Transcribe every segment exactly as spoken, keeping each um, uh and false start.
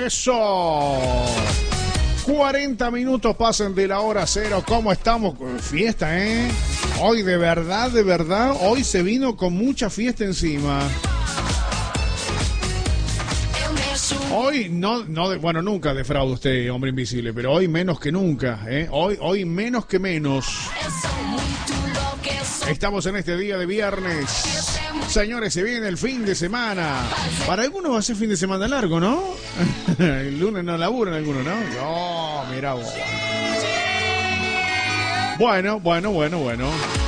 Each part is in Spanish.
Eso. cuarenta minutos pasan de la hora cero. ¿Cómo estamos? Fiesta, ¿eh? Hoy de verdad, de verdad, hoy se vino con mucha fiesta encima. Hoy no, no, bueno, nunca defrauda usted, hombre invisible, pero hoy menos que nunca, ¿eh? Hoy, hoy menos que menos. Estamos en este día de viernes. Señores, se viene el fin de semana. Para algunos va a ser fin de semana largo, ¿no? El lunes no laburan algunos, ¿no? No, mira vos. Bueno, bueno, bueno, bueno.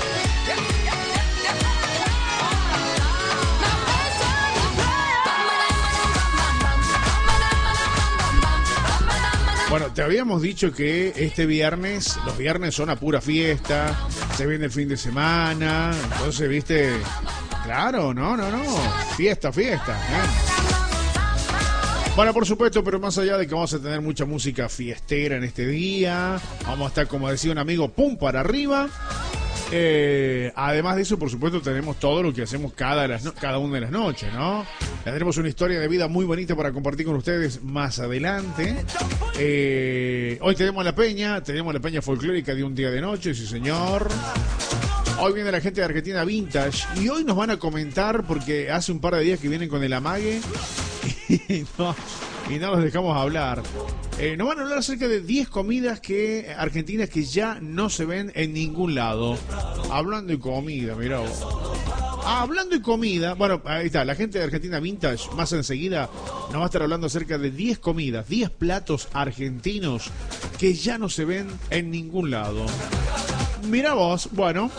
Bueno, te habíamos dicho que este viernes, los viernes son a pura fiesta, se viene el fin de semana, entonces, viste, claro, no, no, no, fiesta, fiesta, ¿eh? Bueno, por supuesto, pero más allá de que vamos a tener mucha música fiestera en este día, vamos a estar, como decía un amigo, pum para arriba. Eh, además de eso, por supuesto, tenemos todo lo que hacemos cada, de las no- cada una de las noches, ¿no? Tendremos una historia de vida muy bonita para compartir con ustedes más adelante. Eh, hoy tenemos la peña, tenemos la peña folclórica de un día de noche, sí señor. Hoy viene la gente de Argentina Vintage y hoy nos van a comentar, porque hace un par de días que vienen con el amague y no, y no los dejamos hablar. Eh, nos van a hablar acerca de diez comidas que argentinas que ya no se ven en ningún lado. Hablando de comida, mirá vos. Ah, hablando de comida, bueno, ahí está, la gente de Argentina Vintage, más enseguida nos va a estar hablando acerca de diez comidas, diez platos argentinos que ya no se ven en ningún lado. Mirá vos, bueno.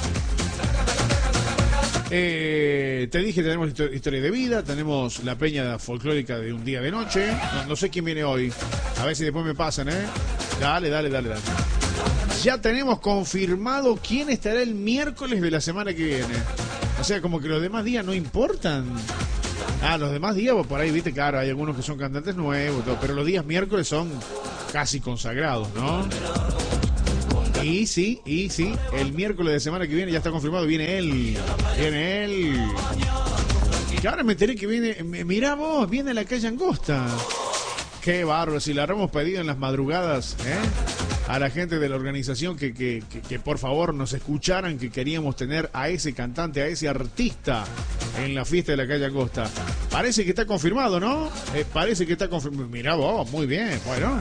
Eh, te dije, tenemos histo- historia de vida, tenemos la peña folclórica de un día de noche. No, no sé quién viene hoy. A ver si después me pasan, ¿eh? Dale, dale, dale, dale. Ya tenemos confirmado quién estará el miércoles de la semana que viene. O sea, como que los demás días no importan. Ah, los demás días, pues, por ahí, viste, claro, hay algunos que son cantantes nuevos, todo, pero los días miércoles son casi consagrados, ¿no? Y sí, y sí, el miércoles de semana que viene ya está confirmado, viene él, viene él. Que ahora me enteré que viene, m- mirá vos, viene a la calle Angosta. Qué bárbaro, si le habremos pedido en las madrugadas, ¿eh? A la gente de la organización que, que, que, que por favor nos escucharan, que queríamos tener a ese cantante, a ese artista en la fiesta de la calle Angosta. Parece que está confirmado, ¿no? Eh, parece que está confirmado. Mirá vos, muy bien, bueno.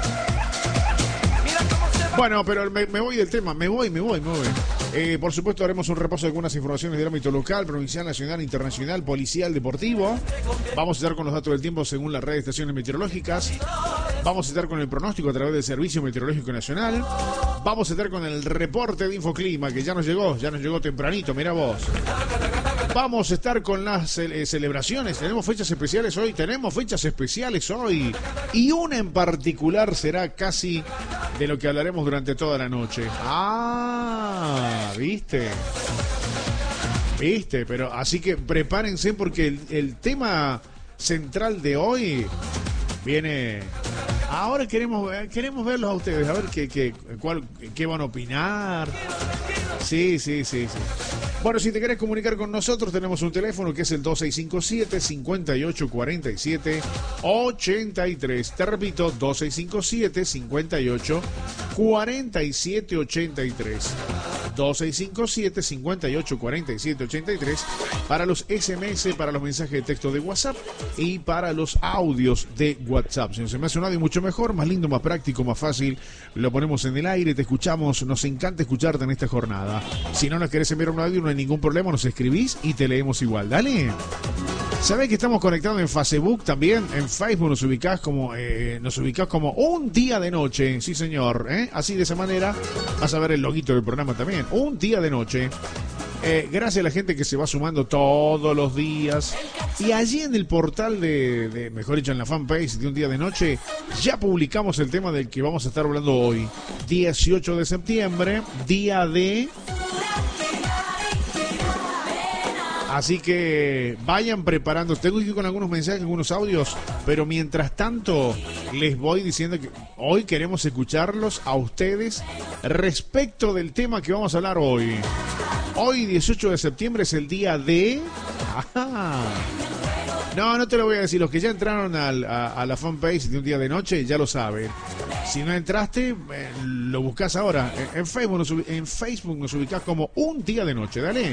Bueno, pero me, me voy del tema, me voy, me voy, me voy. Eh, por supuesto, haremos un repaso de algunas informaciones del ámbito local, provincial, nacional, internacional, policial, deportivo. Vamos a estar con los datos del tiempo según la red de estaciones meteorológicas. Vamos a estar con el pronóstico a través del Servicio Meteorológico Nacional. Vamos a estar con el reporte de Infoclima, que ya nos llegó, ya nos llegó tempranito, mira vos. Vamos a estar con las eh, celebraciones. Tenemos fechas especiales hoy. Tenemos fechas especiales hoy. Y una en particular será casi de lo que hablaremos durante toda la noche. Ah, ¿viste? ¿Viste? Pero así que prepárense porque el, el tema central de hoy viene... Ahora queremos queremos verlos a ustedes, a ver qué, qué, cuál, qué van a opinar. Sí, sí, sí, sí. Bueno, si te querés comunicar con nosotros, tenemos un teléfono que es el dos seis cinco siete, cinco ocho cuatro siete, ocho tres. Te repito, dos seis cinco siete, cinco ocho cuatro siete, ocho tres. dos seis cinco siete, cinco ocho cuatro siete, ocho tres para los S M S, para los mensajes de texto de WhatsApp y para los audios de WhatsApp. Si se me hace un audio mucho mejor, más lindo, más práctico, más fácil, lo ponemos en el aire, te escuchamos, nos encanta escucharte en esta jornada. Si no nos querés enviar un audio, no hay ningún problema, nos escribís y te leemos igual. Dale. ¿Sabés que estamos conectados en Facebook también? En Facebook nos ubicás como eh, nos ubicás como Un Día de Noche, sí señor, ¿eh? Así de esa manera vas a ver el loguito del programa también. Un Día de Noche. Eh, gracias a la gente que se va sumando todos los días. Y allí en el portal de, de, mejor dicho, en la fanpage de Un Día de Noche, ya publicamos el tema del que vamos a estar hablando hoy. dieciocho de septiembre, día de... Así que vayan preparando. Tengo que ir con algunos mensajes, algunos audios, pero mientras tanto les voy diciendo que hoy queremos escucharlos a ustedes respecto del tema que vamos a hablar hoy. Hoy, dieciocho de septiembre, es el día de... Ajá. No, no te lo voy a decir. Los que ya entraron al, a, a la fanpage de Un Día de Noche ya lo saben. Si no entraste, eh, lo buscas ahora. En, en, Facebook nos, en Facebook nos ubicás como Un Día de Noche. Dale.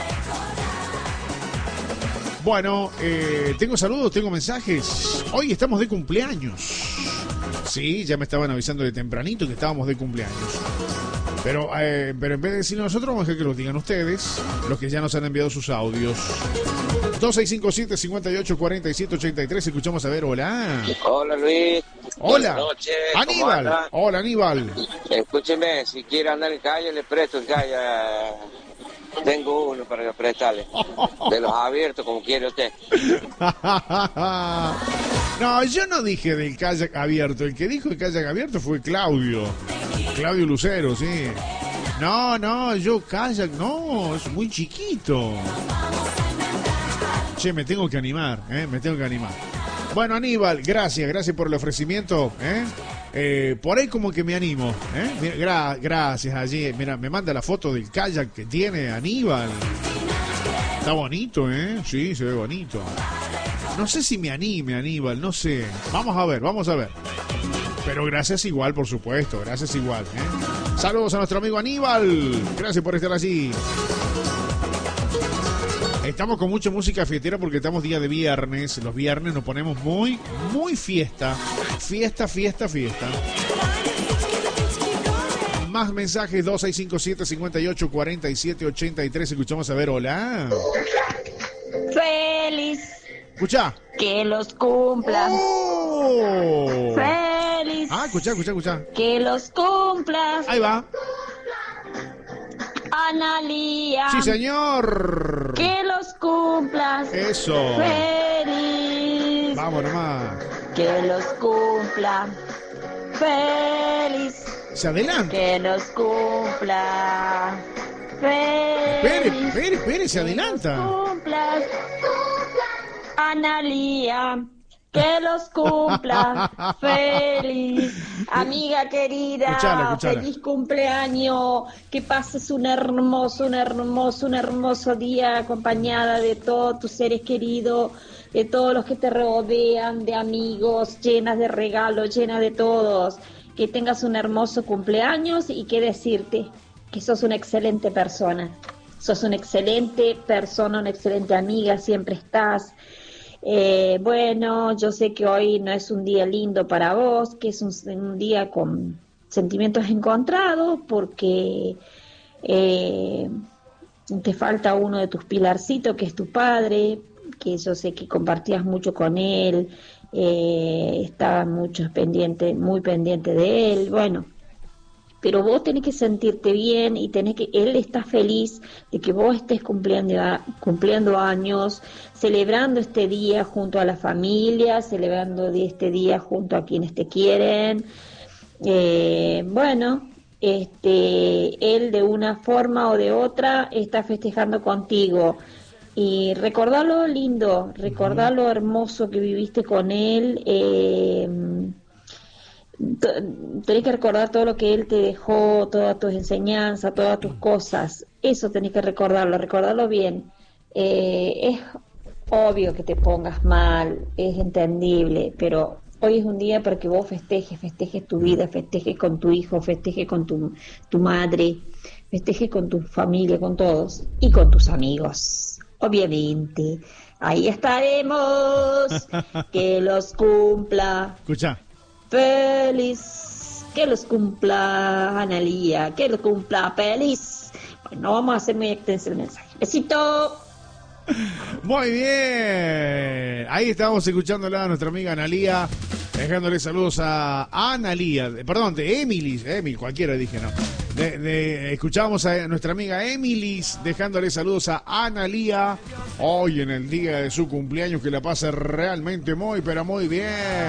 Bueno, eh, tengo saludos, tengo mensajes. Hoy estamos de cumpleaños. Sí, ya me estaban avisando de tempranito que estábamos de cumpleaños. Pero, eh, pero en vez de decir nosotros, vamos a dejar que lo digan ustedes, los que ya nos han enviado sus audios. dos seis cinco siete, cinco ocho cuatro siete ocho tres. Escuchamos a ver, hola. Hola Luis. Hola. Buenas noches. Aníbal. Hola Aníbal. Escúcheme, si quiere andar en calle, le presto en calle. Tengo uno para prestarle. De los abiertos, como quiere usted. No, yo no dije del kayak abierto. El que dijo el kayak abierto fue Claudio. Claudio Lucero, sí. No, no, yo kayak, no, es muy chiquito. Che, me tengo que animar, ¿eh? Me tengo que animar. Bueno, Aníbal, gracias, gracias por el ofrecimiento, ¿eh? Eh, por ahí como que me animo, ¿eh? Mira, gra- gracias allí, mira, me manda la foto del kayak que tiene Aníbal. Está bonito, ¿eh? Sí, se ve bonito. No sé si me anime, Aníbal, no sé. Vamos a ver, vamos a ver. Pero gracias igual, por supuesto, gracias igual, ¿eh? Saludos a nuestro amigo Aníbal. Gracias por estar allí. Estamos con mucha música fiestera porque estamos día de viernes. Los viernes nos ponemos muy, muy fiesta. Fiesta, fiesta, fiesta. Más mensajes, dos seis cinco siete, cinco ocho cuatro siete ocho tres. Escuchamos a ver, hola. Feliz. Escucha. Que los cumplan. Oh. Feliz. Ah, escucha, escucha, escucha. Que los cumplas. Ahí va. Analía. Sí, señor. Que los cumplas. Eso. Feliz. Vamos nomás. Que los cumpla. Feliz. Se adelanta. Que los cumpla. Feliz. Espere, espere, espere, se adelanta. Que los cumplas. Analía. Que los cumpla feliz. Amiga querida, escuchala, escuchala. Feliz cumpleaños. Que pases un hermoso, un hermoso, un hermoso día acompañada de todos tus seres queridos, de todos los que te rodean, de amigos, llenas de regalos, llenas de todos. Que tengas un hermoso cumpleaños y que decirte que sos una excelente persona. Sos una excelente persona, una excelente amiga, siempre estás. Eh, bueno, yo sé que hoy no es un día lindo para vos, que es un, un día con sentimientos encontrados porque eh, te falta uno de tus pilarcitos, que es tu padre, que yo sé que compartías mucho con él, eh, estabas mucho pendiente, muy pendiente de él, bueno. Pero vos tenés que sentirte bien y tenés que, él está feliz de que vos estés cumpliendo, cumpliendo años, celebrando este día junto a la familia, celebrando este día junto a quienes te quieren. Eh, bueno, este, él de una forma o de otra está festejando contigo. Y recordá lo lindo, recordá lo hermoso que viviste con él. Eh, Tenés que recordar todo lo que él te dejó, todas tus enseñanzas, todas tus cosas. Eso tenés que recordarlo, recordarlo bien. Eh, es obvio que te pongas mal, es entendible, pero hoy es un día para que vos festejes, festejes tu vida, festejes con tu hijo, festejes con tu, tu madre, festejes con tu familia, con todos y con tus amigos. Obviamente, ahí estaremos, que los cumpla. Escucha. Feliz, que los cumpla Analía, que los cumpla feliz. Bueno, vamos a hacer muy extenso el mensaje. Besito. Muy bien. Ahí estábamos escuchándola a nuestra amiga Analía, dejándole saludos a Analía, perdón, de Emilis, Emil, cualquiera dije, no. De, de, escuchábamos a nuestra amiga Emilis dejándole saludos a Analía hoy en el día de su cumpleaños, que la pase realmente muy, pero muy bien.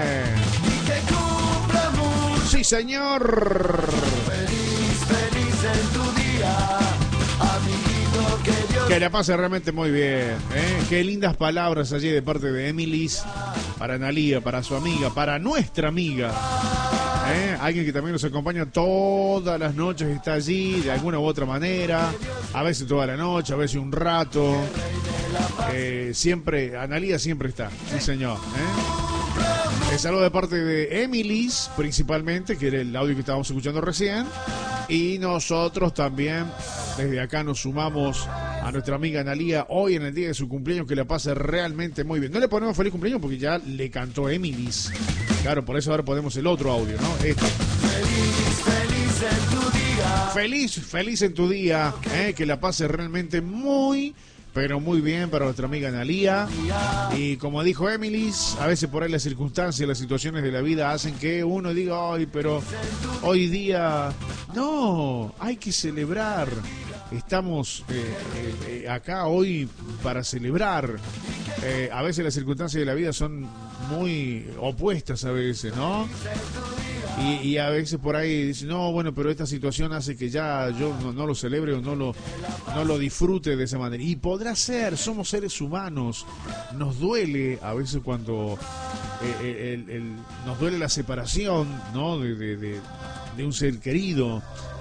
Sí, señor. Feliz, feliz en tu día, amiguito, que Dios... Que la pase realmente muy bien, ¿eh? Qué lindas palabras allí de parte de Emilis para Analía, para su amiga, para nuestra amiga, ¿eh? Alguien que también nos acompaña todas las noches, está allí de alguna u otra manera, a veces toda la noche, a veces un rato. Eh, siempre, Analía siempre está, sí señor. ¿eh? El saludo de parte de Emilis, principalmente, que era el audio que estábamos escuchando recién. Y nosotros también, desde acá nos sumamos a nuestra amiga Analía hoy en el día de su cumpleaños, que la pase realmente muy bien. No le ponemos feliz cumpleaños porque ya le cantó Emilis. Claro, por eso ahora ponemos el otro audio, ¿no? Este. Feliz, feliz en tu día. Feliz, feliz en tu día, ¿eh? Que la pase realmente muy, pero muy bien para nuestra amiga Analía. Y como dijo Emilis, a veces por ahí las circunstancias, las situaciones de la vida hacen que uno diga, ay, pero hoy día, no, hay que celebrar. Estamos eh, eh, eh, acá hoy para celebrar. Eh, a veces las circunstancias de la vida son muy opuestas a veces, ¿no? Y, y a veces por ahí dicen, no, bueno, pero esta situación hace que ya yo no, no lo celebre o no lo, no lo disfrute de esa manera. Y podrá ser, somos seres humanos. Nos duele a veces cuando eh, el, el, nos duele la separación, ¿no? De, de, de, de un ser querido.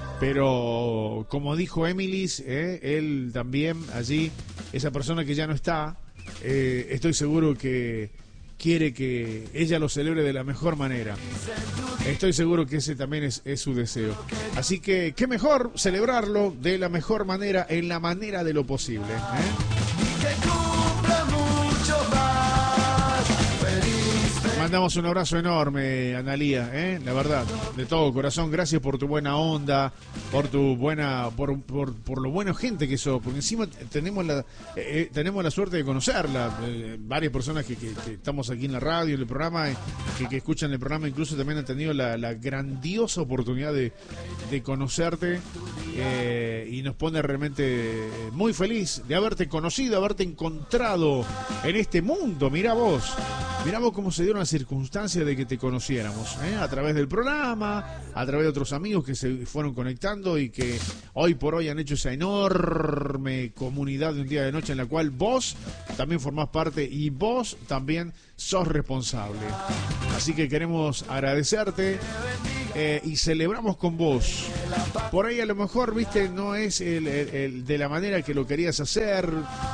Pero como dijo Emilis, eh, él también allí, esa persona que ya no está, eh, estoy seguro que quiere que ella lo celebre de la mejor manera. Estoy seguro que ese también es, es su deseo. Así que, qué mejor celebrarlo de la mejor manera, en la manera de lo posible, ¿eh? Que cumpla mucho más. Feliz, feliz. Mandamos un abrazo enorme, Analía, ¿eh? La verdad, de todo corazón, gracias por tu buena onda, por tu buena, por, por, por lo buena gente que sos, porque encima tenemos la, eh, tenemos la suerte de conocerla, eh, varias personas que, que, que estamos aquí en la radio, en el programa, eh, que, que escuchan el programa, incluso también han tenido la, la grandiosa oportunidad de, de conocerte, eh, y nos pone realmente muy feliz de haberte conocido, haberte encontrado en este mundo. Mirá vos, mirá vos cómo se dieron las circunstancias de que te conociéramos, ¿eh? A través del programa, a través de otros amigos que se fueron conectando y que hoy por hoy han hecho esa enorme comunidad de un día de noche en la cual vos también formás parte y vos también sos responsable. Así que queremos agradecerte, eh, y celebramos con vos. Por ahí a lo mejor, viste, no es el, el, el de la manera que lo querías hacer,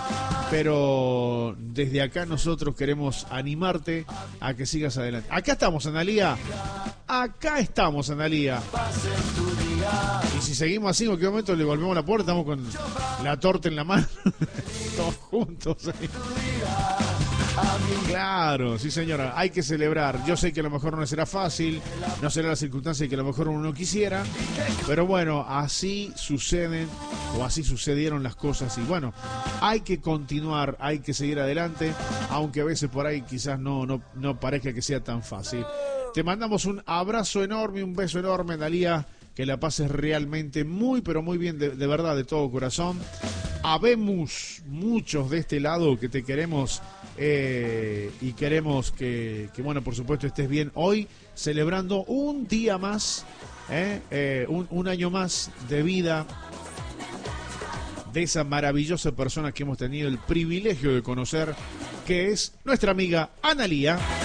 pero desde acá nosotros queremos animarte a que sigas adelante. Acá estamos, Analía. Acá estamos, Analía. Y si seguimos así, en cualquier momento le volvemos la puerta, estamos con la torta en la mano. Todos juntos. ¿eh? Claro, sí señora, hay que celebrar. Yo sé que a lo mejor no será fácil, no será la circunstancia que a lo mejor uno no quisiera, pero bueno, así suceden o así sucedieron las cosas y bueno, hay que continuar, hay que seguir adelante, aunque a veces por ahí quizás no, no, no parezca que sea tan fácil. Te mandamos un abrazo enorme, un beso enorme, Analía, que la pases realmente muy, pero muy bien, de, de verdad, de todo corazón. Habemos muchos de este lado que te queremos, eh, y queremos que, que, bueno, por supuesto estés bien hoy, celebrando un día más, eh, eh, un, un año más de vida de esa maravillosa persona que hemos tenido el privilegio de conocer, que es nuestra amiga Analía.